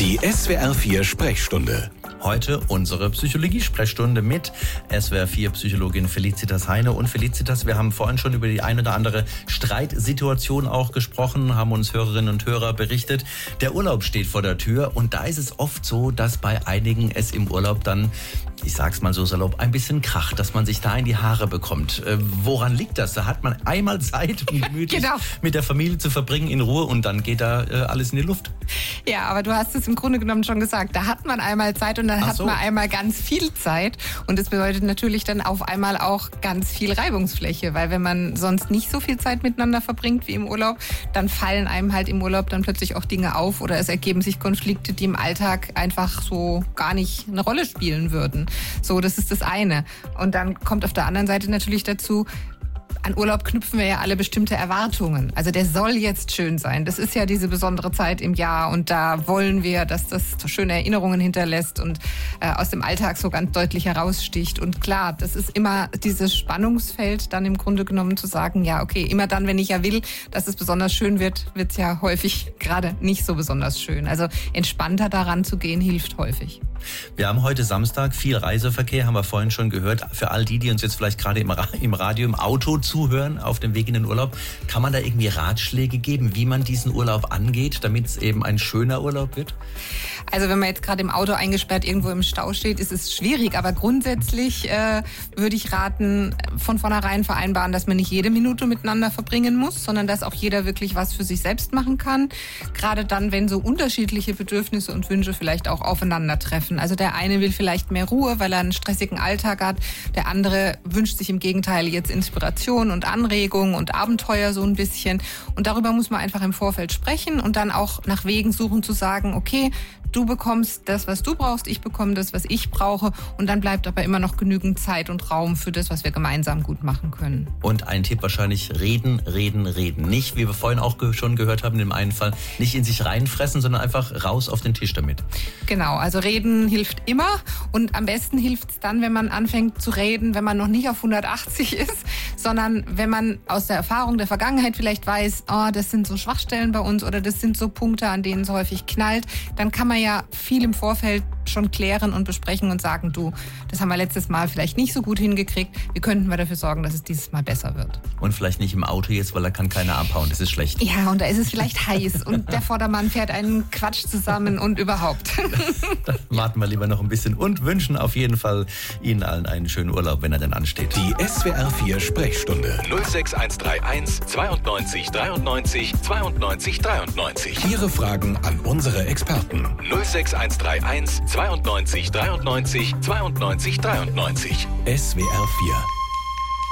Die SWR 4 Sprechstunde. Heute unsere Psychologie-Sprechstunde mit SWR 4 Psychologin Felicitas Heine. Und Felicitas, wir haben vorhin schon über die ein oder andere Streitsituation auch gesprochen, haben uns Hörerinnen und Hörer berichtet. Der Urlaub steht vor der Tür und da ist es oft so, dass bei einigen es im Urlaub dann, ich sag's mal so salopp, ein bisschen kracht, dass man sich da in die Haare bekommt. Woran liegt das? Da hat man einmal Zeit, um gemütlich mit der Familie zu verbringen in Ruhe und dann geht da alles in die Luft. Ja, aber du hast es im Grunde genommen schon gesagt. Da hat man einmal Zeit und dann hat man einmal ganz viel Zeit. Und das bedeutet natürlich dann auf einmal auch ganz viel Reibungsfläche. Weil wenn man sonst nicht so viel Zeit miteinander verbringt wie im Urlaub, dann fallen einem halt im Urlaub dann plötzlich auch Dinge auf oder es ergeben sich Konflikte, die im Alltag einfach so gar nicht eine Rolle spielen würden. So, das ist das eine. Und dann kommt auf der anderen Seite natürlich dazu, an Urlaub knüpfen wir ja alle bestimmte Erwartungen. Also der soll jetzt schön sein. Das ist ja diese besondere Zeit im Jahr und da wollen wir, dass das schöne Erinnerungen hinterlässt und aus dem Alltag so ganz deutlich heraussticht. Und klar, das ist immer dieses Spannungsfeld, dann im Grunde genommen zu sagen, ja okay, immer dann, wenn ich ja will, dass es besonders schön wird, wird es ja häufig gerade nicht so besonders schön. Also entspannter daran zu gehen, hilft häufig. Wir haben heute Samstag viel Reiseverkehr, haben wir vorhin schon gehört. Für all die uns jetzt vielleicht gerade im Radio, im Auto zuhören, auf dem Weg in den Urlaub, kann man da irgendwie Ratschläge geben, wie man diesen Urlaub angeht, damit es eben ein schöner Urlaub wird? Also wenn man jetzt gerade im Auto eingesperrt irgendwo im Stau steht, ist es schwierig. Aber grundsätzlich würde ich raten, von vornherein vereinbaren, dass man nicht jede Minute miteinander verbringen muss, sondern dass auch jeder wirklich was für sich selbst machen kann. Gerade dann, wenn so unterschiedliche Bedürfnisse und Wünsche vielleicht auch aufeinandertreffen. Also der eine will vielleicht mehr Ruhe, weil er einen stressigen Alltag hat. Der andere wünscht sich im Gegenteil jetzt Inspiration und Anregung und Abenteuer so ein bisschen. Und darüber muss man einfach im Vorfeld sprechen und dann auch nach Wegen suchen zu sagen, okay, du bekommst das, was du brauchst, ich bekomme das, was ich brauche. Und dann bleibt aber immer noch genügend Zeit und Raum für das, was wir gemeinsam gut machen können. Und ein Tipp wahrscheinlich, reden. Nicht, wie wir vorhin auch schon gehört haben, in dem einen Fall, nicht in sich reinfressen, sondern einfach raus auf den Tisch damit. Genau, also reden hilft immer. Und am besten hilft es dann, wenn man anfängt zu reden, wenn man noch nicht auf 180 ist, sondern wenn man aus der Erfahrung der Vergangenheit vielleicht weiß, oh, das sind so Schwachstellen bei uns oder das sind so Punkte, an denen es häufig knallt, dann kann man ja viel im Vorfeld schon klären und besprechen und sagen, du, das haben wir letztes Mal vielleicht nicht so gut hingekriegt, wie könnten wir dafür sorgen, dass es dieses Mal besser wird. Und vielleicht nicht im Auto jetzt, weil da kann keiner abhauen, das ist schlecht. Ja, und da ist es vielleicht heiß und der Vordermann fährt einen Quatsch zusammen und überhaupt. Da warten wir lieber noch ein bisschen und wünschen auf jeden Fall Ihnen allen einen schönen Urlaub, wenn er denn ansteht. Die SWR 4 Sprechstunde 06131 92 93 92 93. Ihre Fragen an unsere Experten. 06131 92 93 92 93. SWR 4